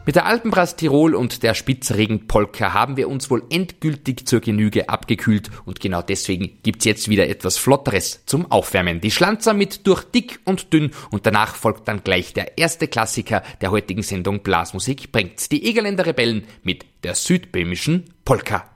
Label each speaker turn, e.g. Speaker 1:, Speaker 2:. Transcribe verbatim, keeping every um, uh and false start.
Speaker 1: Mit der Alpenbrass Tirol und der Spitzregen-Polka haben wir uns wohl endgültig zur Genüge abgekühlt und genau deswegen gibt's jetzt wieder etwas Flotteres zum Aufwärmen. Die Schlanzer mit durch dick und dünn und danach folgt dann gleich der erste Klassiker der heutigen Sendung Blasmusik bringt's. Die Egerländer Rebellen mit der südböhmischen Polka.